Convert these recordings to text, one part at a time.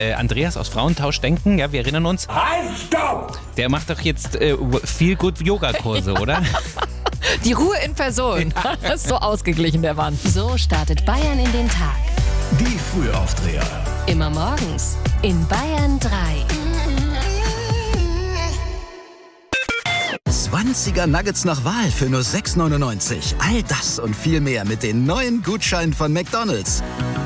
Andreas aus Frauentausch denken, ja, wir erinnern uns. Halt, stopp! Der macht doch jetzt viel gut Yoga-Kurse, oder? Die Ruhe in Person. So ausgeglichen, der Mann. So startet Bayern in den Tag. Die Frühaufdreher. Immer morgens in Bayern 3. 20er Nuggets nach Wahl für nur 6,99. All das und viel mehr mit den neuen Gutscheinen von McDonald's.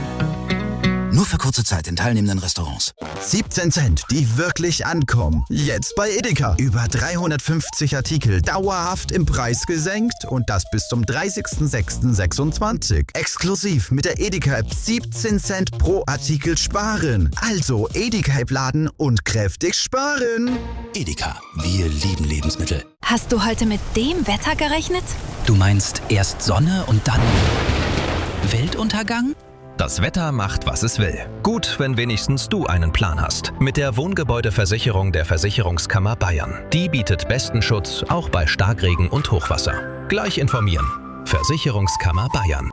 Nur für kurze Zeit in teilnehmenden Restaurants. 17 Cent, die wirklich ankommen. Jetzt bei Edeka. Über 350 Artikel dauerhaft im Preis gesenkt und das bis zum 30.06.26. Exklusiv mit der Edeka-App 17 Cent pro Artikel sparen. Also Edeka-App laden und kräftig sparen. Edeka, wir lieben Lebensmittel. Hast du heute mit dem Wetter gerechnet? Du meinst erst Sonne und dann Weltuntergang? Das Wetter macht, was es will. Gut, wenn wenigstens du einen Plan hast. Mit der Wohngebäudeversicherung der Versicherungskammer Bayern. Die bietet besten Schutz, auch bei Starkregen und Hochwasser. Gleich informieren. Versicherungskammer Bayern.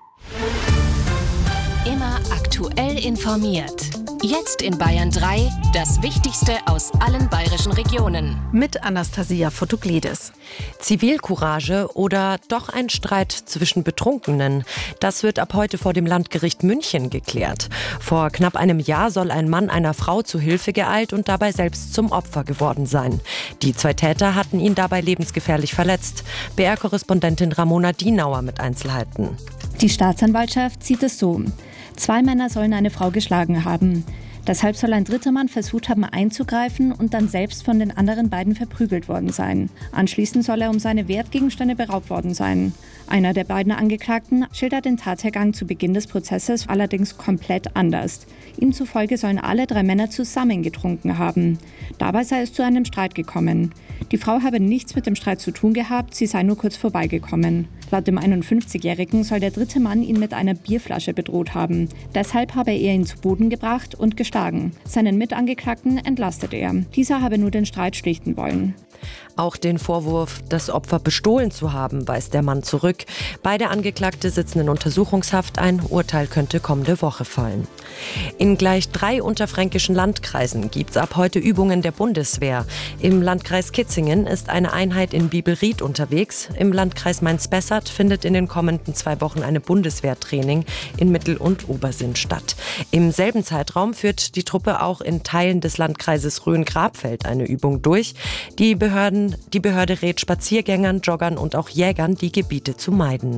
Immer aktuell informiert. Jetzt in Bayern 3 das Wichtigste aus allen bayerischen Regionen. Mit Anastasia Fotoglidis. Zivilcourage oder doch ein Streit zwischen Betrunkenen? Das wird ab heute vor dem Landgericht München geklärt. Vor knapp einem Jahr soll ein Mann einer Frau zu Hilfe geeilt und dabei selbst zum Opfer geworden sein. Die 2 Täter hatten ihn dabei lebensgefährlich verletzt. BR-Korrespondentin Ramona Dienauer mit Einzelheiten. Die Staatsanwaltschaft sieht es so. 2 Männer sollen eine Frau geschlagen haben. Deshalb soll ein dritter Mann versucht haben einzugreifen und dann selbst von den anderen beiden verprügelt worden sein. Anschließend soll er um seine Wertgegenstände beraubt worden sein. Einer der beiden Angeklagten schildert den Tathergang zu Beginn des Prozesses allerdings komplett anders. Ihm zufolge sollen alle 3 Männer zusammen getrunken haben. Dabei sei es zu einem Streit gekommen. Die Frau habe nichts mit dem Streit zu tun gehabt, sie sei nur kurz vorbeigekommen. Laut dem 51-Jährigen soll der dritte Mann ihn mit einer Bierflasche bedroht haben. Deshalb habe er ihn zu Boden gebracht und geschlagen. Seinen Mitangeklagten entlastet er. Dieser habe nur den Streit schlichten wollen. Auch den Vorwurf, das Opfer bestohlen zu haben, weist der Mann zurück. Beide Angeklagte sitzen in Untersuchungshaft. Ein Urteil könnte kommende Woche fallen. In gleich 3 unterfränkischen Landkreisen gibt es ab heute Übungen der Bundeswehr. Im Landkreis Kitzingen ist eine Einheit in Biberried unterwegs. Im Landkreis Mainz-Bessert findet in den kommenden 2 Wochen eine Bundeswehrtraining in Mittel- und Obersinn statt. Im selben Zeitraum führt die Truppe auch in Teilen des Landkreises Rhön-Grabfeld eine Übung durch. Die Behörde rät Spaziergängern, Joggern und auch Jägern, die Gebiete zu meiden.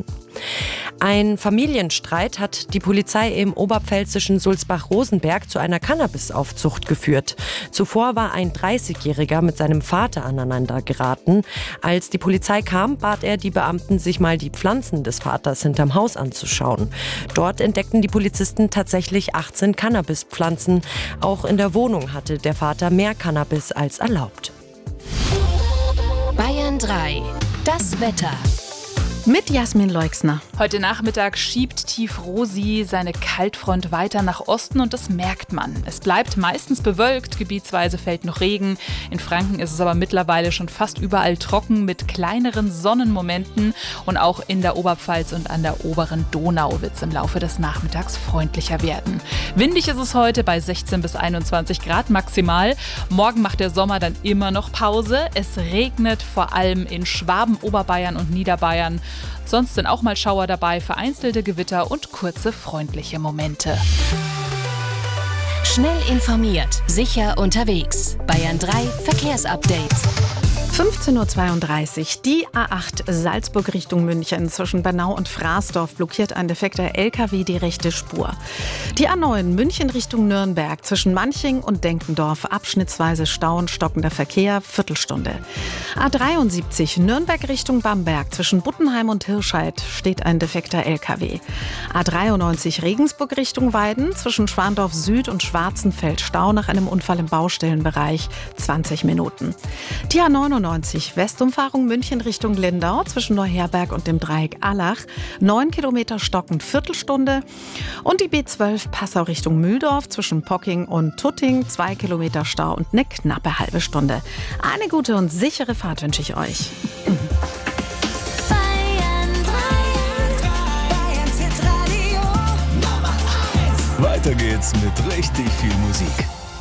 Ein Familienstreit hat die Polizei im oberpfälzischen Sulzbach-Rosenberg zu einer Cannabisaufzucht geführt. Zuvor war ein 30-Jähriger mit seinem Vater aneinander geraten. Als die Polizei kam, bat er die Beamten, sich mal die Pflanzen des Vaters hinterm Haus anzuschauen. Dort entdeckten die Polizisten tatsächlich 18 Cannabispflanzen. Auch in der Wohnung hatte der Vater mehr Cannabis als erlaubt. Bayern 3. Das Wetter. Mit Jasmin Leixner. Heute Nachmittag schiebt Tief Rosi seine Kaltfront weiter nach Osten und das merkt man. Es bleibt meistens bewölkt, gebietsweise fällt noch Regen. In Franken ist es aber mittlerweile schon fast überall trocken mit kleineren Sonnenmomenten. Und auch in der Oberpfalz und an der oberen Donau wird es im Laufe des Nachmittags freundlicher werden. Windig ist es heute bei 16 bis 21 Grad maximal. Morgen macht der Sommer dann immer noch Pause. Es regnet vor allem in Schwaben, Oberbayern und Niederbayern. Sonst sind auch mal Schauer dabei, vereinzelte Gewitter und kurze freundliche Momente. Schnell informiert, sicher unterwegs. Bayern 3 Verkehrsupdate. 15.32 Uhr. Die A8 Salzburg Richtung München zwischen Bernau und Fraßdorf blockiert ein defekter LKW die rechte Spur. Die A9 München Richtung Nürnberg zwischen Manching und Denkendorf abschnittsweise Stau und stockender Verkehr, Viertelstunde. A73 Nürnberg Richtung Bamberg zwischen Buttenheim und Hirscheid steht ein defekter LKW. A93 Regensburg Richtung Weiden zwischen Schwandorf Süd und Schwarzenfeld Stau nach einem Unfall im Baustellenbereich, 20 Minuten. Die A99 Westumfahrung München Richtung Lindau zwischen Neuherberg und dem Dreieck Allach, 9 Kilometer stockend, Viertelstunde. Und die B12 Passau Richtung Mühldorf zwischen Pocking und Tutting, 2 Kilometer Stau und eine knappe halbe Stunde. Eine gute und sichere Fahrt wünsche ich euch. Weiter geht's mit richtig viel Musik.